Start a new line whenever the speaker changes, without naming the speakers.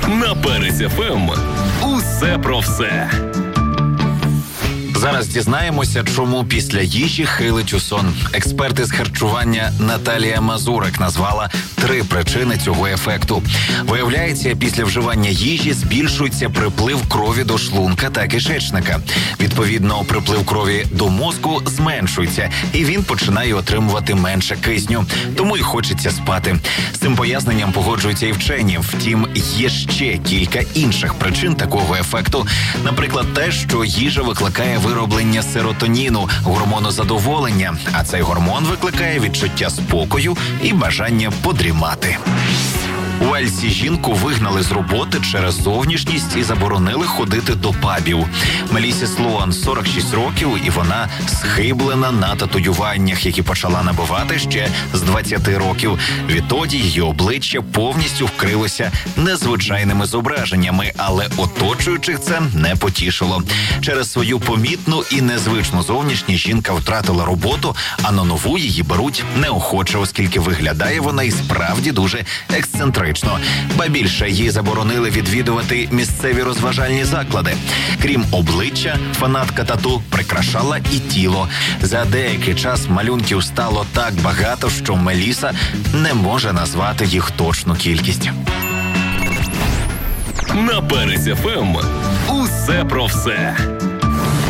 На Перець ФМ. Усе про все.
Зараз дізнаємося, чому після їжі хилить у сон. Експерти з харчування Наталія Мазурик назвала 3 причини цього ефекту. Виявляється, після вживання їжі збільшується приплив крові до шлунка та кишечника. Відповідно, приплив крові до мозку зменшується, і він починає отримувати менше кисню. Тому й хочеться спати. З цим поясненням погоджуються і вчені. Втім, є ще кілька інших причин такого ефекту. Наприклад, те, що їжа викликає вироблення серотоніну, гормону задоволення, а цей гормон викликає відчуття спокою і бажання подрімати. У Уельсі жінку вигнали з роботи через зовнішність і заборонили ходити до пабів. Мелісі Слоан 46 років, і вона схиблена на татуюваннях, які почала набивати ще з 20 років. Відтоді її обличчя повністю вкрилося незвичайними зображеннями, але оточуючих це не потішило. Через свою помітну і незвичну зовнішність жінка втратила роботу, а на нову її беруть неохоче, оскільки виглядає вона і справді дуже ексцентрично. Ба більше, їй заборонили відвідувати місцеві розважальні заклади. Крім обличчя, фанатка тату прикрашала і тіло. За деякий час малюнків стало так багато, що Меліса не може назвати їх точну кількість.
На Перець ФМ. Усе про все.